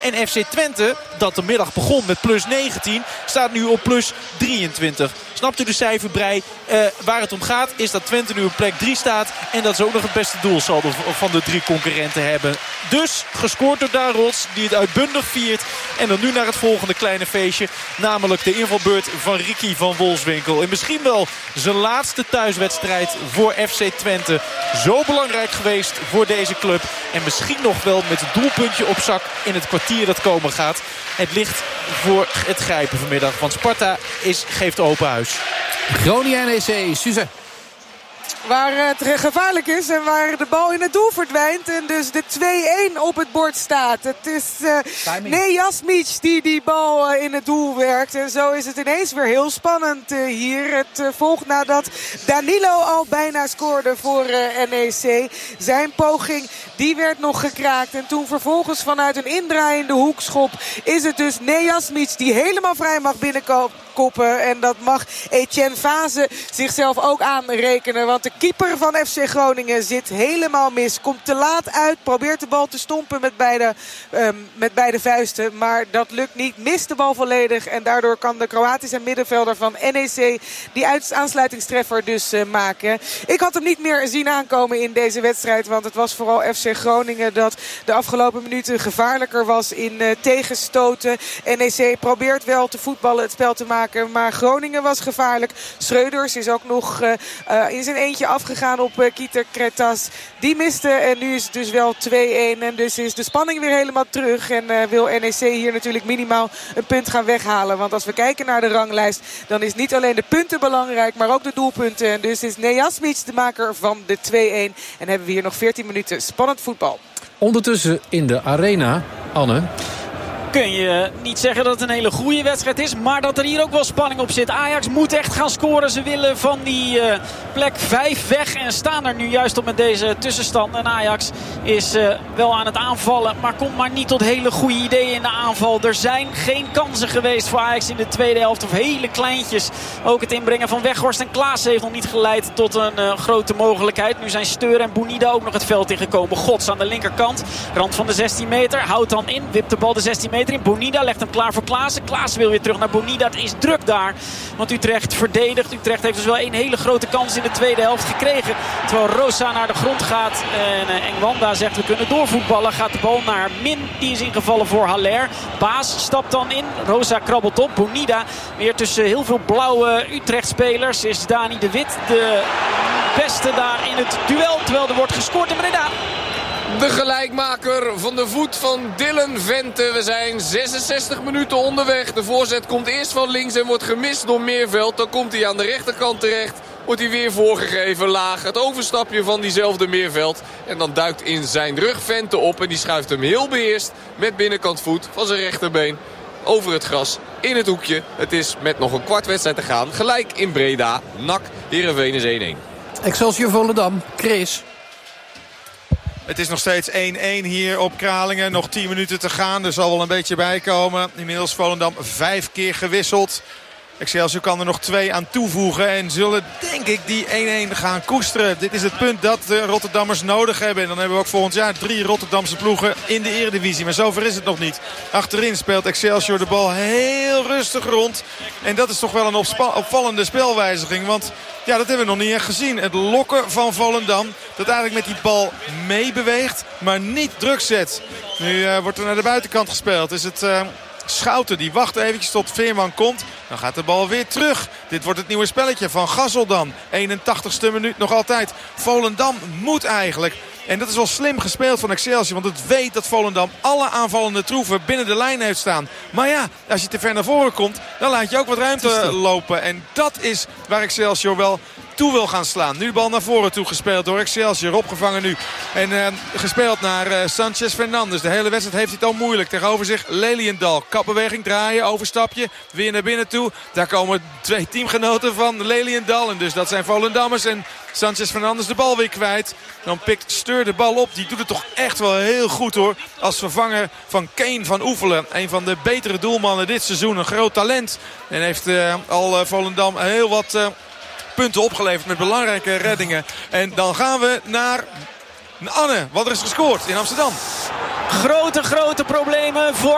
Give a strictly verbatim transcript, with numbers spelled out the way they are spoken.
En F C Twente, dat de middag begon met plus negentien, staat nu op plus drieëntwintig. Snapt u de cijferbrei? Uh, waar het om gaat is dat Twente nu op plek drie staat. En dat ze ook nog het beste doelsaldo van de drie concurrenten hebben. Dus gescoord door Daan Rots, die het uitbundig viert. En dan nu naar het volgende kleine feestje. Namelijk de invalbeurt van Ricky van Wolfswinkel. En misschien wel zijn laatste thuiswedstrijd voor F C Twente. Zo belangrijk geweest voor deze club. En misschien nog wel met het doelpuntje op zak in het kwartier dat komen gaat. Het ligt voor het grijpen vanmiddag. Want Sparta is, geeft open huis. Groningen N E C, Suze. Waar het gevaarlijk is en waar de bal in het doel verdwijnt. En dus de twee-een op het bord staat. Het is uh, Nejasmic die die bal uh, in het doel werkt. En zo is het ineens weer heel spannend uh, hier. Het uh, volgt nadat Danilo al bijna scoorde voor uh, N E C. Zijn poging die werd nog gekraakt. En toen vervolgens vanuit een indraaiende hoekschop is het dus Nejasmic die helemaal vrij mag binnenkoppen. En dat mag Etienne Vaze zichzelf ook aanrekenen. Want de keeper van F C Groningen zit helemaal mis. Komt te laat uit. Probeert de bal te stompen met beide, um, met beide vuisten. Maar dat lukt niet. Mist de bal volledig. En daardoor kan de Kroatische middenvelder van N E C die aansluitingstreffer dus uh, maken. Ik had hem niet meer zien aankomen in deze wedstrijd. Want het was vooral F C Groningen dat de afgelopen minuten gevaarlijker was in uh, tegenstoten. N E C probeert wel te voetballen, het spel te maken. Maar Groningen was gevaarlijk. Schreuders is ook nog uh, uh, in zijn eentje afgegaan op uh, Kieter Kretas. Die miste en nu is het dus wel twee-een. En dus is de spanning weer helemaal terug. En uh, wil N E C hier natuurlijk minimaal een punt gaan weghalen. Want als we kijken naar de ranglijst, dan is niet alleen de punten belangrijk, maar ook de doelpunten. En dus is Nejasmic de maker van de twee-een. En hebben we hier nog veertien minuten spannend voetbal. Ondertussen in de arena, Anne. Kun je niet zeggen dat het een hele goede wedstrijd is, maar dat er hier ook wel spanning op zit. Ajax moet echt gaan scoren. Ze willen van die uh, plek vijf weg en staan er nu juist op met deze tussenstand. En Ajax is uh, wel aan het aanvallen, maar komt maar niet tot hele goede ideeën in de aanval. Er zijn geen kansen geweest voor Ajax in de tweede helft, of hele kleintjes. Ook het inbrengen van Weghorst en Klaas heeft nog niet geleid tot een uh, grote mogelijkheid. Nu zijn Steur en Bounida ook nog het veld ingekomen. Gods aan de linkerkant, rand van de zestien meter, houdt dan in, wipt de bal de zestien meter. Bounida legt hem klaar voor Klaassen. Klaassen wil weer terug naar Bounida. Het is druk daar. Want Utrecht verdedigt. Utrecht heeft dus wel een hele grote kans in de tweede helft gekregen. Terwijl Rosa naar de grond gaat. En uh, Engwanda zegt we kunnen doorvoetballen. Gaat de bal naar Min. Die is ingevallen voor Haller. Baas stapt dan in. Rosa krabbelt op. Bounida weer tussen heel veel blauwe Utrecht-spelers. Is Dani de Wit de beste daar in het duel. Terwijl er wordt gescoord in Breda. De gelijkmaker van de voet van Dylan Vente. We zijn zesenzestig minuten onderweg. De voorzet komt eerst van links en wordt gemist door Meerveld. Dan komt hij aan de rechterkant terecht. Wordt hij weer voorgegeven laag. Het overstapje van diezelfde Meerveld. En dan duikt in zijn rug Vente op. En die schuift hem heel beheerst met binnenkant voet van zijn rechterbeen over het gras in het hoekje. Het is met nog een kwart wedstrijd te gaan. Gelijk in Breda. N A C Heerenveen is één-één. Excelsior Volendam, Chris. Het is nog steeds één-één hier op Kralingen. Nog tien minuten te gaan. Er zal wel een beetje bij komen. Inmiddels Volendam vijf keer gewisseld. Excelsior kan er nog twee aan toevoegen. En zullen denk ik die één-één gaan koesteren. Dit is het punt dat de Rotterdammers nodig hebben. En dan hebben we ook volgend jaar drie Rotterdamse ploegen in de Eredivisie. Maar zover is het nog niet. Achterin speelt Excelsior de bal heel rustig rond. En dat is toch wel een opvallende spelwijziging. Want ja, dat hebben we nog niet echt gezien. Het lokken van Volendam. Dat eigenlijk met die bal meebeweegt. Maar niet druk zet. Nu uh, wordt er naar de buitenkant gespeeld. Is het... Uh, Schouten die wacht eventjes tot Veerman komt. Dan gaat de bal weer terug. Dit wordt het nieuwe spelletje van Gasseldan. eenentachtigste minuut nog altijd. Volendam moet eigenlijk. En dat is wel slim gespeeld van Excelsior. Want het weet dat Volendam alle aanvallende troeven binnen de lijn heeft staan. Maar ja, als je te ver naar voren komt, dan laat je ook wat ruimte lopen. En dat is waar Excelsior wel toe wil gaan slaan. Nu de bal naar voren toe gespeeld door Excelsior. Opgevangen nu. En uh, gespeeld naar uh, Sanchez Fernandes. De hele wedstrijd heeft hij het al moeilijk. Tegenover zich Leliendal. Kapbeweging draaien. Overstapje. Weer naar binnen toe. Daar komen twee teamgenoten van Leliendal. En dus dat zijn Volendammers. En Sanchez Fernandes de bal weer kwijt. Dan pikt Steur de bal op. Die doet het toch echt wel heel goed hoor. Als vervanger van Kane van Oefelen. Een van de betere doelmannen dit seizoen. Een groot talent. En heeft uh, al uh, Volendam heel wat... Uh, punten opgeleverd met belangrijke reddingen. En dan gaan we naar Anne. Wat er is gescoord in Amsterdam. Grote, grote problemen voor